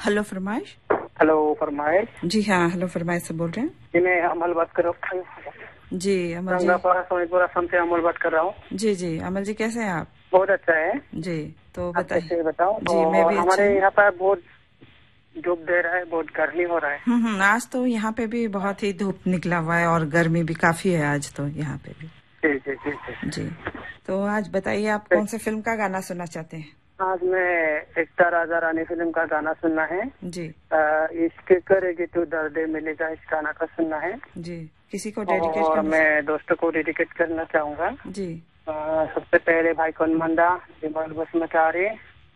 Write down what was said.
Hello फरमाइश। Hello फरमाइश। जी हाँ, हेलो फरमाइश से बोल रहे हैं। जी मैं अमल बात कर रहा हूँ। जी अमल जी। सोनीपुरा से अमल बात कर रहा हूँ। जी जी अमल जी, कैसे हैं आप? बहुत अच्छा है। जी तो आप कैसे बताओ। जी मैं और भी अच्छी हमारे हूँ। यहाँ पर बहुत धूप दे रहा है, बहुत गर्मी हो रहा है। आज तो यहाँ पे भी बहुत ही धूप निकला हुआ है और गर्मी भी काफी है आज तो यहाँ पे भी। जी जी जी जी जी तो आज बताइए, आप कौन से फिल्म का गाना सुनना चाहते हैं? आज मैं एकता राजा रानी फिल्म का गाना सुनना है। जी। इश्क करेगी तो दर्द मिलेगा, इस गाना का सुनना है। जी, किसी को डेडिकेट और करना? मैं दोस्तों को डेडिकेट करना चाहूँगा। जी। सबसे पहले भाई कौन मंदा, विमल बसमतारी,